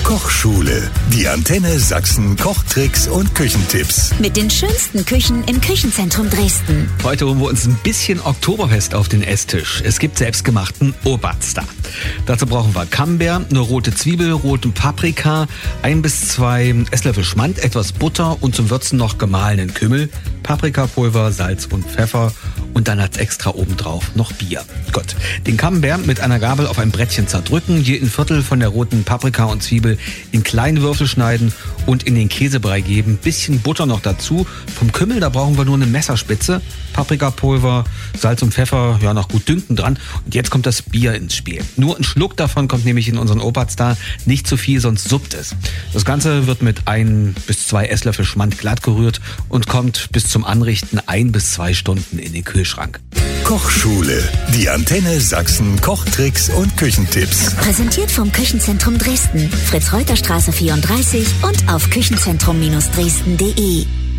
Kochschule. Die Antenne Sachsen Kochtricks und Küchentipps. Mit den schönsten Küchen im Küchenzentrum Dresden. Heute holen wir uns ein bisschen Oktoberfest auf den Esstisch. Es gibt selbstgemachten Oberster. Dazu brauchen wir Camembert, eine rote Zwiebel, roten Paprika, 1 bis 2 Esslöffel Schmand, etwas Butter und zum Würzen noch gemahlenen Kümmel, Paprikapulver, Salz und Pfeffer und dann als extra obendrauf noch Bier. Gut, den Camembert mit einer Gabel auf ein Brettchen zerdrücken, je ein Viertel von der roten Paprika und Zwiebel in kleine Würfel schneiden und in den Käsebrei geben. Bisschen Butter noch dazu. Vom Kümmel, da brauchen wir nur eine Messerspitze. Paprikapulver, Salz und Pfeffer, ja, noch gut dünken dran. Und jetzt kommt das Bier ins Spiel. Nur ein Schluck davon kommt nämlich in unseren Oberster, nicht zu viel, sonst suppt es. Das Ganze wird mit 1 bis 2 Esslöffel Schmand glatt gerührt und kommt bis zum Anrichten 1 bis 2 Stunden in den Kühlschrank. Kochschule. Die Antenne Sachsen Kochtricks und Küchentipps. Präsentiert vom Küchenzentrum Dresden. Fritz-Reuter-Straße 34 und auf küchenzentrum-dresden.de.